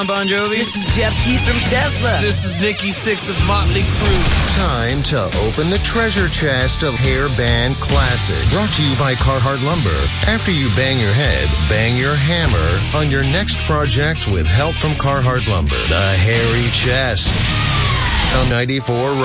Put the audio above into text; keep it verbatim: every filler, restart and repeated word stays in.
Bon Jovi. This is Jeff Keith from Tesla. This is Nikki Sixx of Motley Crue. Time to open the treasure chest of hair band classics. Brought to you by Carhartt Lumber. After you bang your head, bang your hammer on your next project with help from Carhartt Lumber. The Hairy Chest. On ninety-four